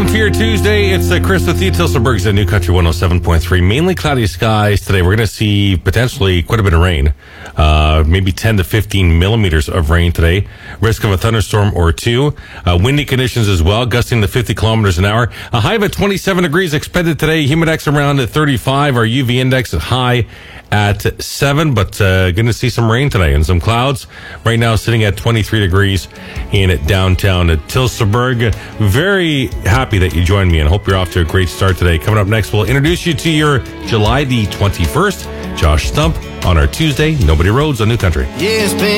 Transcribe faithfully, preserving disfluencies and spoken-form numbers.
for your Tuesday. It's uh, Chris with you. Tilsonburg's at New Country one oh seven point three. Mainly cloudy skies today. We're going to see potentially quite a bit of rain. Uh, maybe ten to fifteen millimeters of rain today. Risk of a thunderstorm or two. Uh, windy conditions as well, gusting to fifty kilometers an hour. A high of at twenty-seven degrees expected today. Humidex around at thirty-five. Our U V index is high at seven, but uh, going to see some rain today and some clouds. Right now sitting at twenty-three degrees in downtown Tilsonburg. Very happy that you joined me and hope you're off to a great start today. Coming up next, we'll introduce you to your July the twenty-first. Josh Stump on our Tuesday Nobody Roads on New Country. Yeah, it's been